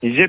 이제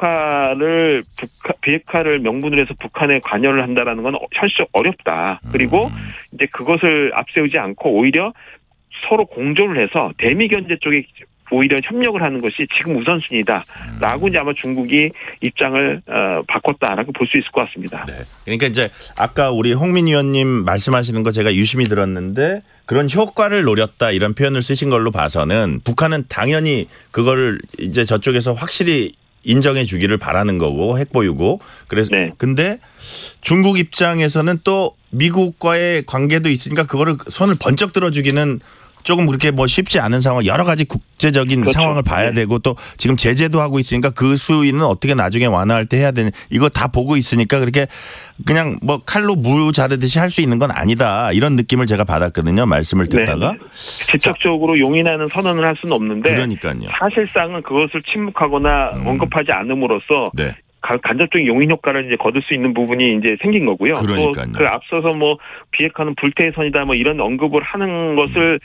비핵화를 명분으로 해서 북한에 관여를 한다라는 건 현실적으로 어렵다. 그리고 이제 그것을 앞세우지 않고 오히려 서로 공조를 해서 대미 견제 쪽에 오히려 협력을 하는 것이 지금 우선순위다라고 이제 아마 중국이 입장을 바꿨다라고 볼 수 있을 것 같습니다. 네. 그러니까 이제 아까 우리 홍민 의원님 말씀하시는 거 제가 유심히 들었는데 그런 효과를 노렸다 이런 표현을 쓰신 걸로 봐서는 북한은 당연히 그거를 이제 저쪽에서 확실히 인정해 주기를 바라는 거고 핵보유고 그래서 네. 근데 중국 입장에서는 또 미국과의 관계도 있으니까 그거를 손을 번쩍 들어주기는 조금 그렇게 뭐 쉽지 않은 상황 여러 가지 국제적인 그렇죠. 상황을 봐야 되고 또 지금 제재도 하고 있으니까 그 수위는 어떻게 나중에 완화할 때 해야 되는 이거 다 보고 있으니까 그렇게 그냥 뭐 칼로 무 자르듯이 할 수 있는 건 아니다 이런 느낌을 제가 받았거든요. 말씀을 듣다가. 직접적으로 용인하는 선언을 할 수는 없는데 그러니까요. 사실상은 그것을 침묵하거나 언급하지 않음으로써 네. 간접적인 용인 효과를 이제 거둘 수 있는 부분이 이제 생긴 거고요. 그러니까요. 또 그 앞서서 뭐 비핵화는 불태의 선이다 뭐 이런 언급을 하는 것을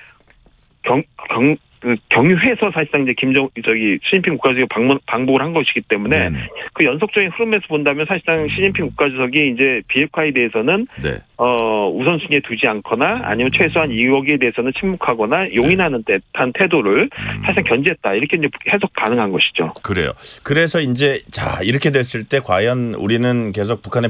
경유해서 사실상 이제 시진핑 국가주석이 방북을 한 것이기 때문에 네네. 그 연속적인 흐름에서 본다면 사실상 시진핑 국가주석이 이제 비핵화에 대해서는 네. 우선순위에 두지 않거나 아니면 최소한 이거기에 대해서는 침묵하거나 용인하는 듯한 태도를 사실상 견지했다 이렇게 이제 해석 가능한 것이죠. 그래요. 그래서 이제 자 이렇게 됐을 때 과연 우리는 계속 북한의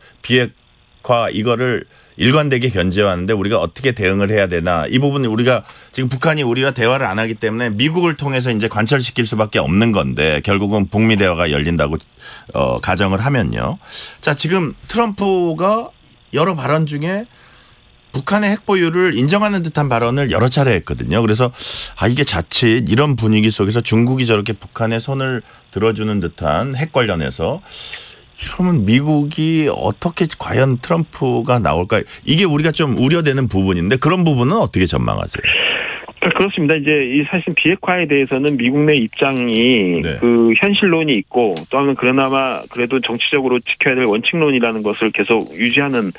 비핵화 이거를 일관되게 견제해왔는데 우리가 어떻게 대응을 해야 되나 이 부분은 우리가 지금 북한이 우리와 대화를 안 하기 때문에 미국을 통해서 이제 관철시킬 수밖에 없는 건데 결국은 북미 대화가 열린다고 가정을 하면요. 자 지금 트럼프가 여러 발언 중에 북한의 핵보유를 인정하는 듯한 발언을 여러 차례 했거든요. 그래서 이게 자칫 이런 분위기 속에서 중국이 저렇게 북한의 손을 들어주는 듯한 핵 관련해서 그러면 미국이 어떻게 과연 트럼프가 나올까? 이게 우리가 좀 우려되는 부분인데 그런 부분은 어떻게 전망하세요? 그렇습니다. 이제 사실 비핵화에 대해서는 미국 내 입장이 네. 그 현실론이 있고 또 하면 그나마 그래도 정치적으로 지켜야 될 원칙론이라는 것을 계속 유지하는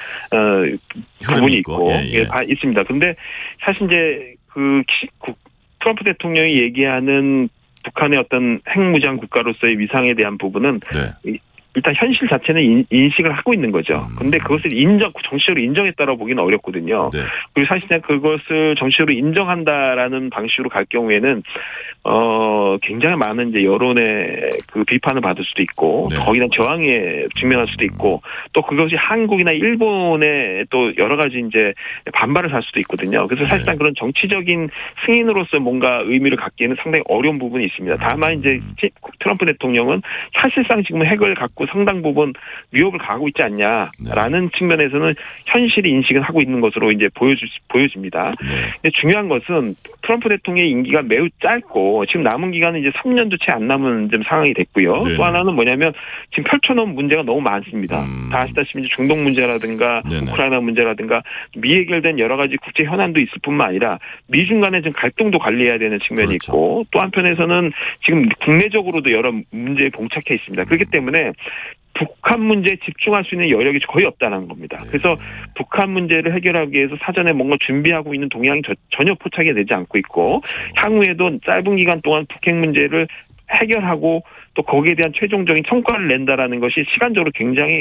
부분이 있고 있습니다. 그런데 사실 이제 트럼프 대통령이 얘기하는 북한의 어떤 핵무장 국가로서의 위상에 대한 부분은 네. 일단 현실 자체는 인식을 하고 있는 거죠. 그런데 그것을 정치적으로 인정했다라고 보기는 어렵거든요. 네. 그리고 사실상 그것을 정치적으로 인정한다라는 방식으로 갈 경우에는 굉장히 많은 이제 여론의 그 비판을 받을 수도 있고 네. 거기에 대한 저항에 직면할 수도 있고 또 그것이 한국이나 일본에 또 여러 가지 이제 반발을 살 수도 있거든요. 그래서 사실상 그런 정치적인 승인으로서 뭔가 의미를 갖기에는 상당히 어려운 부분이 있습니다. 다만 이제 트럼프 대통령은 사실상 지금 핵을 갖고 상당 부분 위협을 가하고 있지 않냐라는 측면에서는 현실이 인식은 하고 있는 것으로 이제 보여집니다. 근데 중요한 것은 트럼프 대통령의 임기가 매우 짧고 지금 남은 기간은 이제 3년도 채 안 남은 좀 상황이 됐고요. 또 하나는 뭐냐면 지금 펼쳐놓은 문제가 너무 많습니다. 다 아시다시피 이제 중동 문제라든가 우크라이나 문제라든가 미해결된 여러 가지 국제 현안도 있을 뿐만 아니라 미중 간의 좀 갈등도 관리해야 되는 측면이 있고 또 한편에서는 지금 국내적으로도 여러 문제에 봉착해 있습니다. 그렇기 때문에 북한 문제에 집중할 수 있는 여력이 거의 없다는 겁니다. 그래서 북한 문제를 해결하기 위해서 사전에 뭔가 준비하고 있는 동향이 전혀 포착이 되지 않고 있고 향후에도 짧은 기간 동안 북핵 문제를 해결하고 또 거기에 대한 최종적인 성과를 낸다라는 것이 시간적으로 굉장히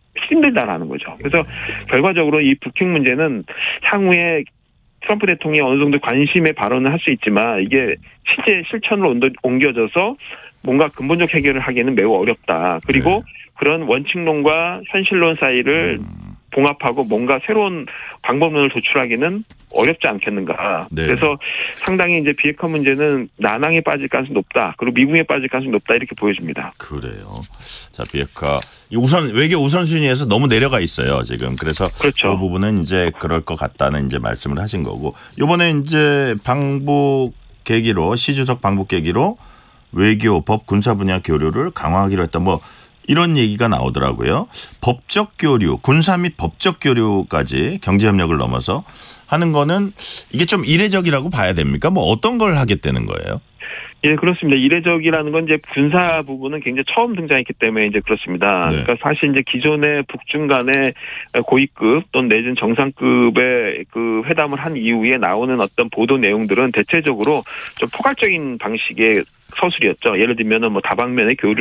힘들다라는 거죠. 그래서 결과적으로 이 북핵 문제는 향후에 트럼프 대통령이 어느 정도 관심의 발언을 할 수 있지만 이게 실제 실천으로 옮겨져서 뭔가 근본적 해결을 하기에는 매우 어렵다. 그리고 그런 원칙론과 현실론 사이를 봉합하고 뭔가 새로운 방법론을 도출하기는 어렵지 않겠는가. 네. 그래서 상당히 이제 비핵화 문제는 난항에 빠질 가능성이 높다. 그리고 미국에 빠질 가능성이 높다 이렇게 보여집니다. 그래요. 자, 비핵화 외교 우선순위에서 너무 내려가 있어요 지금. 그래서 그렇죠. 그 부분은 이제 그럴 것 같다는 이제 말씀을 하신 거고 이번에 이제 방북 계기로 시 주석 방북 계기로 외교, 법, 군사 분야 교류를 강화하기로 했다. 뭐 이런 얘기가 나오더라고요. 법적 교류, 군사 및 법적 교류까지 경제협력을 넘어서 하는 거는 이게 좀 이례적이라고 봐야 됩니까? 뭐 어떤 걸 하겠다는 거예요? 예, 그렇습니다. 이례적이라는 건 이제 군사 부분은 굉장히 처음 등장했기 때문에 이제 그렇습니다. 네. 그러니까 사실 이제 기존의 북중 간의 고위급 또는 내지는 정상급의 그 회담을 한 이후에 나오는 어떤 보도 내용들은 대체적으로 좀 포괄적인 방식의 서술이었죠. 예를 들면은 뭐 다방면의 교류